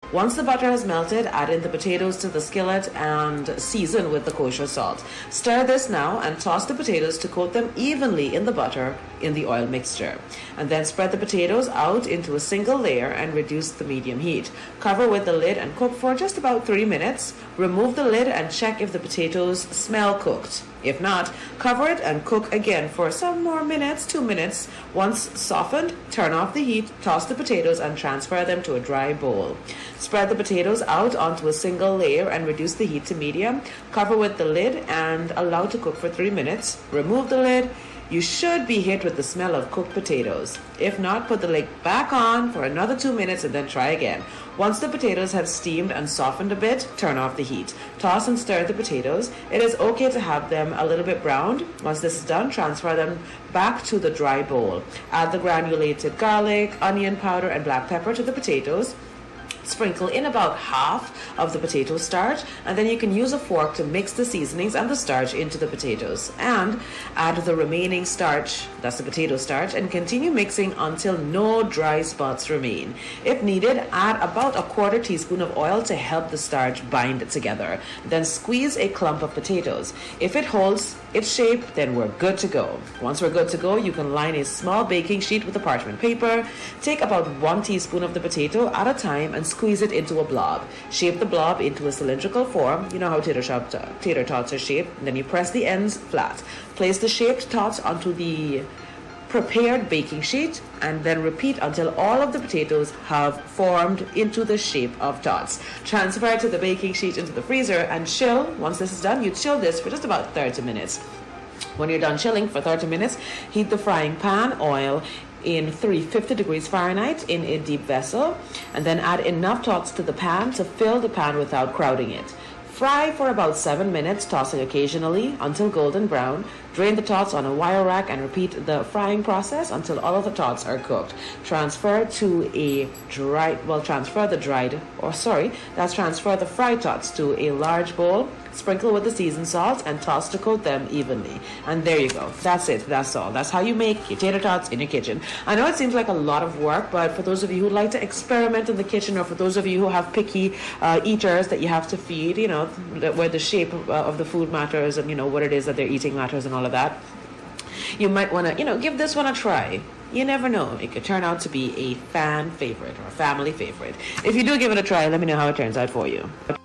Once the butter has melted, add in the potatoes to the skillet and season with the kosher salt. Stir this now and toss the potatoes to coat them evenly in the butter in the oil mixture. And then spread the potatoes out into a single layer and reduce the medium heat. Cover with the lid and cook for just about 3 minutes. Remove the lid and check if the potatoes smell cooked. If not, cover it and cook again for some more minutes, 2 minutes. Once softened, turn off the heat, toss the potatoes and transfer them to a dry bowl. Spread the potatoes out onto a single layer and reduce the heat to medium. Cover with the lid and allow to cook for 3 minutes. Remove the lid. You should be hit with the smell of cooked potatoes. If not, put the lid back on for another 2 minutes and then try again. Once the potatoes have steamed and softened a bit, turn off the heat. Toss and stir the potatoes. It is okay to have them a little bit browned. Once this is done, transfer them back to the dry bowl. Add the granulated garlic, onion powder, and black pepper to the potatoes. Sprinkle in about half of the potato starch, and then you can use a fork to mix the seasonings and the starch into the potatoes. And add the remaining starch, that's the potato starch, and continue mixing until no dry spots remain. If needed, add about a quarter teaspoon of oil to help the starch bind it together. Then squeeze a clump of potatoes. If it holds its shape, then we're good to go. Once we're good to go, you can line a small baking sheet with a parchment paper. Take about 1 teaspoon of the potato at a time and squeeze it into a blob. Shape the blob into a cylindrical form. You know how tater tots are shaped. And then you press the ends flat. Place the shaped tots onto the prepared baking sheet and then repeat until all of the potatoes have formed into the shape of tots. Transfer to the baking sheet into the freezer and chill. Once this is done, you chill this for just about 30 minutes. When you're done chilling for 30 minutes, heat the frying pan oil in 350 degrees Fahrenheit in a deep vessel, and then add enough tots to the pan to fill the pan without crowding it. Fry for about 7 minutes, tossing occasionally until golden brown. Drain the tots on a wire rack and repeat the frying process until all of the tots are cooked. Transfer the fried tots to a large bowl. Sprinkle with the seasoned salt and toss to coat them evenly. And there you go. That's it. That's all. That's how you make your tater tots in your kitchen. I know it seems like a lot of work, but for those of you who like to experiment in the kitchen, or for those of you who have picky eaters that you have to feed, where the shape of the food matters and, what it is that they're eating matters and all of that, you might want to, give this one a try. You never know. It could turn out to be a fan favorite or a family favorite. If you do give it a try, let me know how it turns out for you.